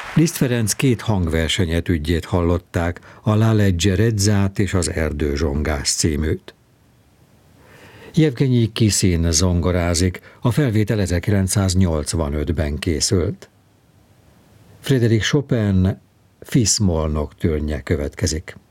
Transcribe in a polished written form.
Liszt Ferenc két hangversenyetüdjét hallották, a La Leggerezza-t és az Erdőzsongás címűt. Jevgenyi Kisin zongorázik, a felvétel 1985-ben készült. Frédéric Chopin Fis-moll nocturne következik.